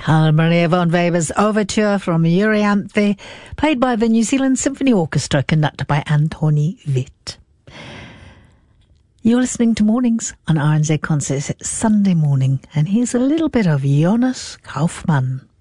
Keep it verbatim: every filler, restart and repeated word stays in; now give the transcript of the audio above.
Carl Maria von Weber's Overture from Euryanthe, played by the New Zealand Symphony Orchestra, conducted by Antoni Witt. You're listening to Mornings on R N Z Concerts. It's Sunday morning, and here's a little bit of Jonas Kaufmann.